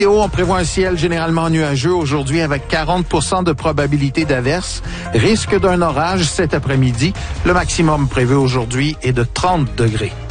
On prévoit un ciel généralement nuageux aujourd'hui avec 40% de probabilité d'averse. Risque d'un orage cet après-midi. Le maximum prévu aujourd'hui est de 30 degrés.